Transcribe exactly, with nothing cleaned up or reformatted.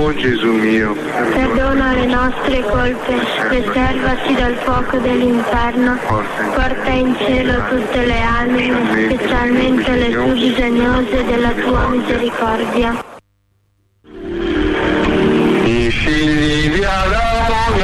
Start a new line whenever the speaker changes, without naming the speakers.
O Gesù mio,
perdona le nostre colpe, preservaci dal fuoco dell'inferno, porta in cielo tutte le anime, specialmente le più bisognose della tua misericordia.